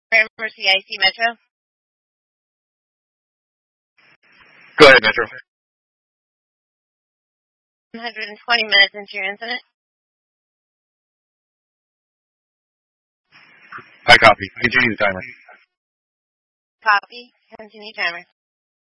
Grammar CIC Metro. Go ahead, Metro. 120 minutes into your incident. I copy. Continue the timer. Copy. Continue timer.